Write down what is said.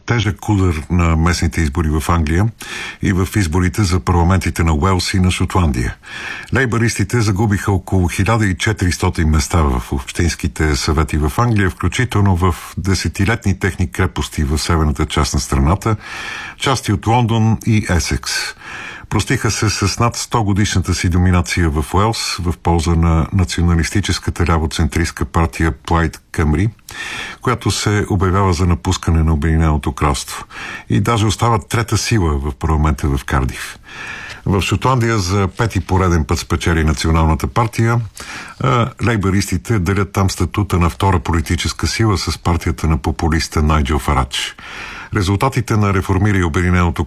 тежък удар на местните избори в Англия и в изборите за парламентите на Уелс и на Шотландия. Лейбаристите загубиха около 1400 места в общинските съвети в Англия, включително в десетилетни техни крепости в северната част на страната, части от Лондон и Есекс. Простиха се с над 100 годишната си доминация в Уелс в полза на националистическата лявоцентристка партия Плайд Къмри, която се обявява за напускане на Обединеното кралство и даже остава трета сила в парламента в Кардиф. В Шотландия за пети пореден път спечели националната партия, а лейбаристите делят там статута на втора политическа сила с партията на популиста Найджел Фарадж. Резултатите на реформира и Обединеното